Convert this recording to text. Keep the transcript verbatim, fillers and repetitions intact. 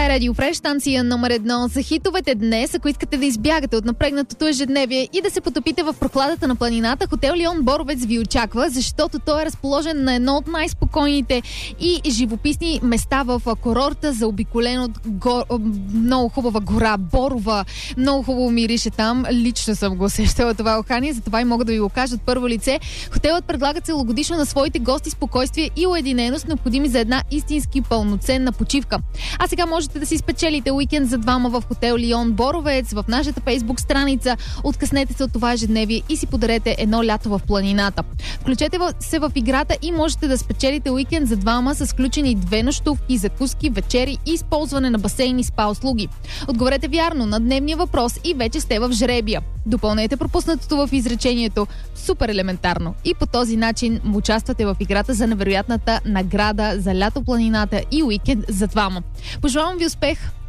Това е Radio Fresh, станция номер едно за хитовете днес. Ако искате да избягате от напрегнатото ежедневие и да се потопите в прохладата на планината, хотел Лион Боровец ви очаква, защото той е разположен на едно от най-спокойните и живописни места в курорта, заобиколен от гор... много хубава гора Борова. Много хубаво мирише там. Лично съм го усещала това ухание, затова и мога да ви го кажа от първо лице. Хотелът предлага целогодишно на своите гости спокойствие и уединеност, необходими за една истински пълноценна почивка. А сега можете да си спечелите уикенд за двама в хотел Лион Боровец в нашата фейсбук страница. Откъснете се от това ежедневие и си подарете едно лято в планината. Включете се в играта и можете да спечелите уикенд за двама с включени две нощувки, закуски, вечери и използване на басейн и спа услуги. Отговорете вярно на дневния въпрос и вече сте в жребия. Допълнете пропуснатото в изречението. Супер елементарно. И по този начин участвате в играта за невероятната награда за лято планината и уикенд за двама. Пожелавам ви успех!